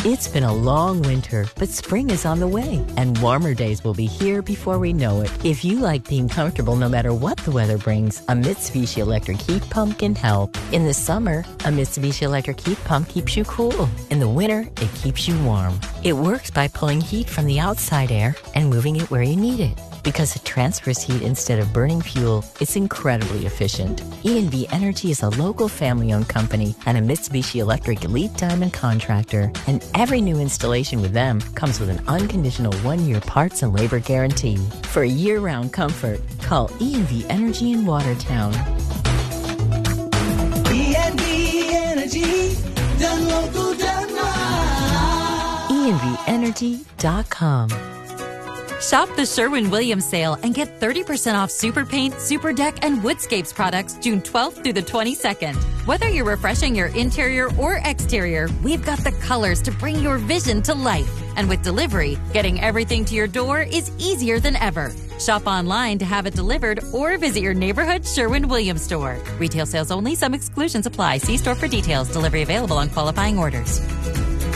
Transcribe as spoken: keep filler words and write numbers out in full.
It's been a long winter, but spring is on the way, and warmer days will be here before we know it. If you like being comfortable no matter what the weather brings, a Mitsubishi electric heat pump can help. In the summer, a Mitsubishi electric heat pump keeps you cool. In the winter, it keeps you warm. It works by pulling heat from the outside air and moving it where you need it. Because it transfers heat instead of burning fuel, it's incredibly efficient. E and V Energy is a local family-owned company and a Mitsubishi Electric Elite Diamond contractor. And every new installation with them comes with an unconditional one-year parts and labor guarantee. For year-round comfort, call E and V Energy in Watertown. E and V Energy, done local, done right. E and V energy dot com. Shop the Sherwin-Williams sale and get thirty percent off Super Paint, Super Deck, and Woodscapes products June twelfth through the twenty-second. Whether you're refreshing your interior or exterior, we've got the colors to bring your vision to life. And with delivery, getting everything to your door is easier than ever. Shop online to have it delivered or visit your neighborhood Sherwin-Williams store. Retail sales only. Some exclusions apply. See store for details. Delivery available on qualifying orders.